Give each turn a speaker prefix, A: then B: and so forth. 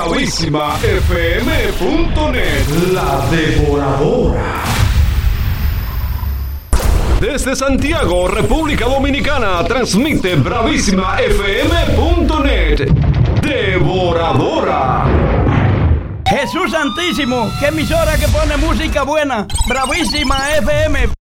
A: BravísimaFM.net. La Devoradora. Desde Santiago, República Dominicana, transmite BravísimaFM.net. Devoradora.
B: Jesús Santísimo, qué emisora que pone música buena. Bravísima FM.